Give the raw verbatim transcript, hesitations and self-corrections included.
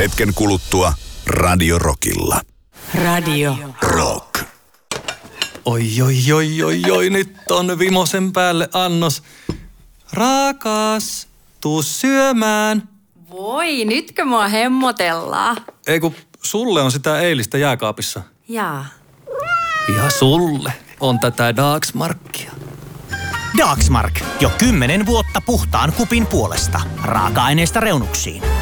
Hetken kuluttua Radio Rockilla. Radio Rock. Oi, oi, oi, oi, oi, nyt on vimosen päälle annos. Rakas, tuu syömään. Voi, nytkö mua hemmotellaan? Ei kun sulle on sitä eilistä jääkaapissa. Jaa. Ja sulle on tätä Dagsmarkia. Dagsmark. Jo kymmenen vuotta puhtaan kupin puolesta. Raaka-aineista reunuksiin.